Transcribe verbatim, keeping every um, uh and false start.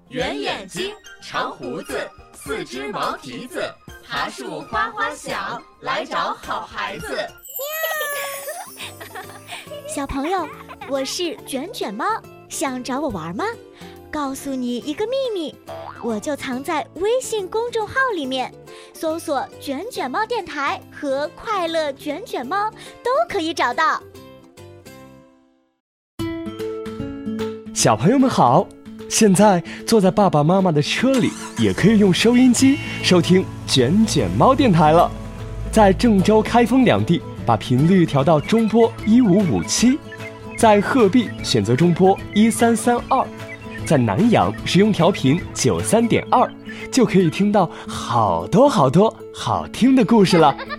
圆眼睛，长胡子，四只毛蹄子，爬树哗哗响，来找好孩子。 小朋友，我是卷卷猫，想找我玩吗？告诉你一个秘密，我就藏在微信公众号里面，搜索卷卷猫电台和快乐卷卷猫都可以找到。 小朋友们好，现在坐在爸爸妈妈的车里，也可以用收音机收听卷卷猫电台了。在郑州、开封两地，把频率调到中波一五五七；在鹤壁选择中波一三三二；在南阳使用调频九三点二，就可以听到好多好多好听的故事了。